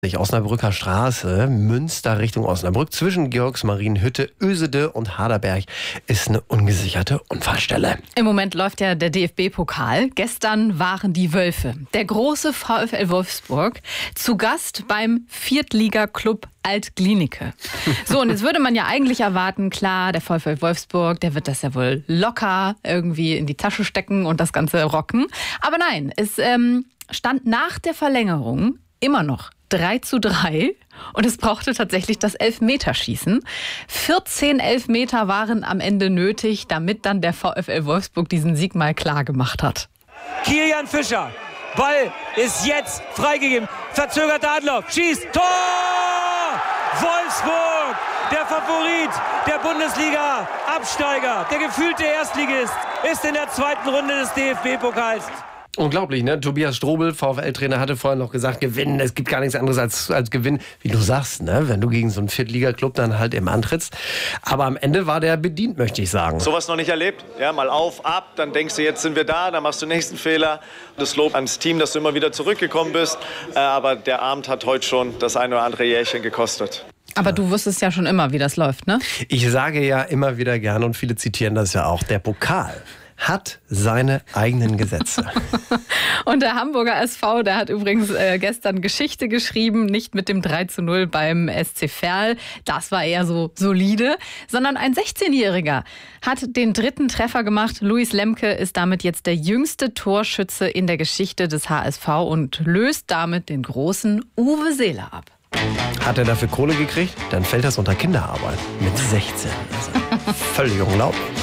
Osnabrücker Straße, Münster Richtung Osnabrück, zwischen Georgsmarienhütte, Ösede und Harderberg ist eine ungesicherte Unfallstelle. Im Moment läuft ja der DFB-Pokal. Gestern waren die Wölfe, der große VfL Wolfsburg, zu Gast beim Viertliga-Club Alt-Glienicke. So, und jetzt würde man ja eigentlich erwarten, klar, der VfL Wolfsburg, der wird das ja wohl locker irgendwie in die Tasche stecken und das Ganze rocken. Aber nein, es stand nach der Verlängerung immer noch 3:3 und es brauchte tatsächlich das Elfmeterschießen. 14 Elfmeter waren am Ende nötig, damit dann der VfL Wolfsburg diesen Sieg mal klar gemacht hat. Kilian Fischer, Ball ist jetzt freigegeben, verzögerter Anlauf, schießt, Tor! Wolfsburg, der Favorit der Bundesliga-Absteiger, der gefühlte Erstligist, ist in der zweiten Runde des DFB-Pokals. Unglaublich, ne? Tobias Strobel, VfL-Trainer, hatte vorhin noch gesagt, gewinnen, es gibt gar nichts anderes als Gewinnen. Wie du sagst, ne? Wenn du gegen so einen Viertliga-Club dann halt eben antrittst. Aber am Ende war der bedient, möchte ich sagen. Sowas noch nicht erlebt. Ja, mal auf, ab, dann denkst du, jetzt sind wir da, dann machst du den nächsten Fehler. Das Lob ans Team, dass du immer wieder zurückgekommen bist. Aber der Abend hat heute schon das ein oder andere Jährchen gekostet. Aber du wusstest ja schon immer, wie das läuft, ne? Ich sage ja immer wieder gerne, und viele zitieren das ja auch, der Pokal hat seine eigenen Gesetze. Und der Hamburger SV, der hat übrigens gestern Geschichte geschrieben, nicht mit dem 3:0 beim SC Verl, das war eher so solide, sondern ein 16-Jähriger hat den dritten Treffer gemacht. Luis Lemke ist damit jetzt der jüngste Torschütze in der Geschichte des HSV und löst damit den großen Uwe Seeler ab. Hat er dafür Kohle gekriegt? Dann fällt das unter Kinderarbeit. Mit 16. Also völlig unglaublich.